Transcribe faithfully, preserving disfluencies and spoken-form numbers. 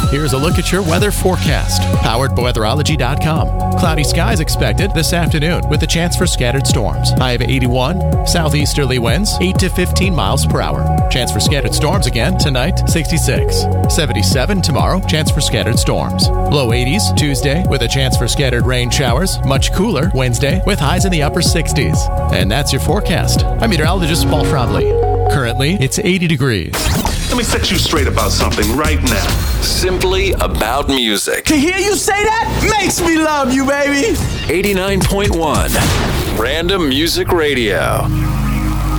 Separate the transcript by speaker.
Speaker 1: Here's a look at your weather forecast, powered by weatherology dot com. Cloudy skies expected this afternoon with a chance for scattered storms. High of eighty-one, southeasterly winds eight to fifteen miles per hour. Chance for scattered storms again tonight, sixty-six. seventy-seven tomorrow, chance for scattered storms. Low eighties Tuesday with a chance for scattered rain showers. Much cooler Wednesday with highs in the upper sixties. And that's your forecast. I'm meteorologist Paul Frobley. Currently, it's eighty degrees.
Speaker 2: Let me set you straight about something right now.
Speaker 3: Simply about music.
Speaker 4: To hear you say that makes me love you, baby.
Speaker 3: eighty-nine point one Random Music Radio.